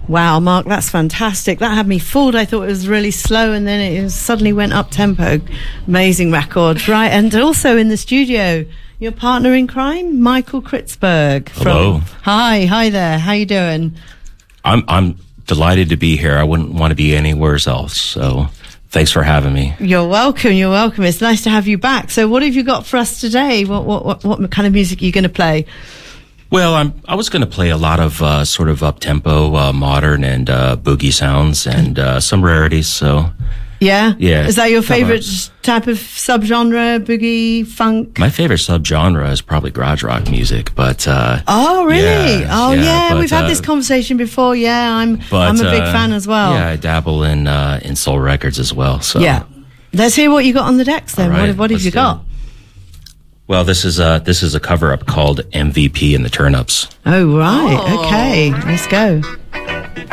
Wow, Mark, that's fantastic. That had me fooled. I thought it was really slow, and then it suddenly went up tempo. Amazing record, right? And also in the studio, your partner in crime, Michael Kritzberg. Hello. Hi there. How you doing? I'm delighted to be here. I wouldn't want to be anywhere else. So thanks for having me. You're welcome. It's nice to have you back. So what have you got for us today? What kind of music are you going to play? Well, I was going to play a lot of sort of up-tempo, modern and boogie sounds and some rarities. So yeah. Is that your favorite type of subgenre, boogie, funk? My favorite subgenre is probably garage rock music, but oh really? Yeah, but, we've had this conversation before. Yeah, I'm a big fan as well. Yeah, I dabble in soul records as well. So yeah, let's hear what you got on the decks then. Right, what have you got? Well, this is a cover up called MVP and the Turnups. Oh right, okay, let's go.